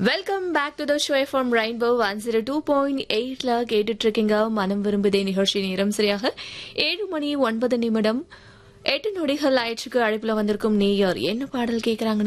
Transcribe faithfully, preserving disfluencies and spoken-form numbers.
Welcome back to the show from rainbow one zero two point எயிட்ல கேட்டுட்டு இருக்கீங்க. மனம் விரும்புதே நிகழ்ச்சி நேரம் சரியாக ஏழு மணி ஒன்பது நிமிடம் எட்டு நொடிகள் ஆயிடுச்சுக்கு. அழைப்புல வந்திருக்கும் நேயர் என்ன பாடல் கேட்கறாங்கன்னு